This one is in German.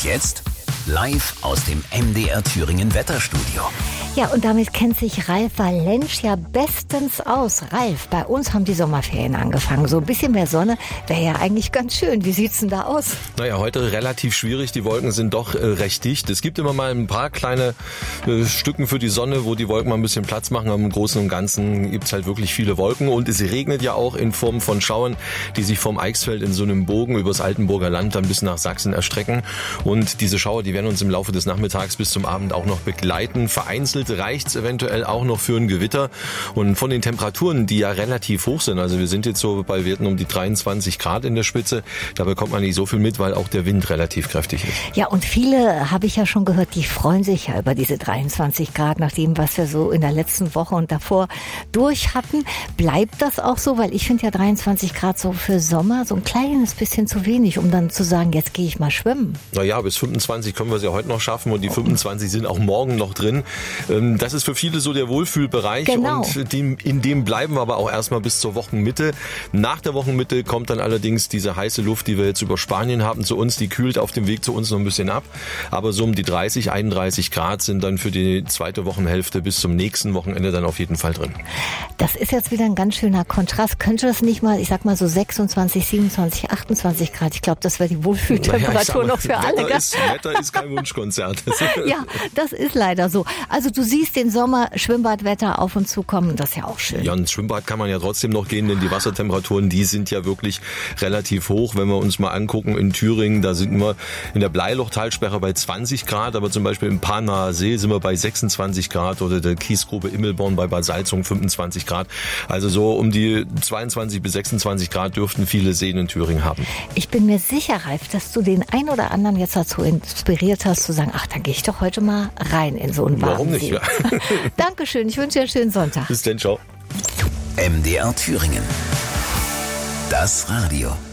Und jetzt live aus dem MDR Thüringen Wetterstudio. Ja, und damit kennt sich Ralf Walentsch ja bestens aus. Ralf, bei uns haben die Sommerferien angefangen. So ein bisschen mehr Sonne wäre ja eigentlich ganz schön. Wie sieht's denn da aus? Naja, heute relativ schwierig. Die Wolken sind doch recht dicht. Es gibt immer mal ein paar kleine Stücken für die Sonne, wo die Wolken mal ein bisschen Platz machen. Aber im Großen und Ganzen gibt's halt wirklich viele Wolken. Und es regnet ja auch in Form von Schauern, die sich vom Eichsfeld in so einem Bogen übers Altenburger Land dann bis nach Sachsen erstrecken. Und diese Schauer, die werden uns im Laufe des Nachmittags bis zum Abend auch noch begleiten. Vereinzelt reicht's eventuell auch noch für ein Gewitter. Und von den Temperaturen, die ja relativ hoch sind, also wir sind jetzt so bei Werten um die 23 Grad in der Spitze, da bekommt man nicht so viel mit, weil auch der Wind relativ kräftig ist. Ja, und viele, habe ich ja schon gehört, die freuen sich ja über diese 23 Grad, nach dem, was wir so in der letzten Woche und davor durch hatten. Bleibt das auch so? Weil ich finde ja 23 Grad so für Sommer so ein kleines bisschen zu wenig, um dann zu sagen, jetzt gehe ich mal schwimmen. Naja, bis 25 können wir es ja heute noch schaffen und die 25 sind auch morgen noch drin. Das ist für viele so der Wohlfühlbereich. Genau. Und in dem bleiben wir aber auch erstmal bis zur Wochenmitte. Nach der Wochenmitte kommt dann allerdings diese heiße Luft, die wir jetzt über Spanien haben, zu uns. Die kühlt auf dem Weg zu uns noch ein bisschen ab. Aber so um die 30, 31 Grad sind dann für die zweite Wochenhälfte bis zum nächsten Wochenende dann auf jeden Fall drin. Das ist jetzt wieder ein ganz schöner Kontrast. Könnte das nicht mal, ich sag mal so 26, 27, 28 Grad? Ich glaube, das wäre die Wohlfühltemperatur noch für alle. Wetter ist kein Wunschkonzert. Ja, das ist leider so. Also du siehst den Sommer, Schwimmbadwetter auf uns zukommen, das ist ja auch schön. Ja, ins Schwimmbad kann man ja trotzdem noch gehen, denn die Wassertemperaturen, die sind ja wirklich relativ hoch. Wenn wir uns mal angucken in Thüringen, da sind wir in der Bleilochtalsperre bei 20 Grad, aber zum Beispiel im Panaer See sind wir bei 26 Grad oder der Kiesgrube Immelborn bei Bad Salzung 25 Grad. Also so um die 22 bis 26 Grad dürften viele Seen in Thüringen haben. Ich bin mir sicher, Ralf, dass du den ein oder anderen jetzt dazu inspiriert hast, zu sagen, ach, da gehe ich doch heute mal rein in so einen warmen Warum nicht? See. Ja. Dankeschön, ich wünsche dir einen schönen Sonntag. Bis dann, ciao. MDR Thüringen. Das Radio.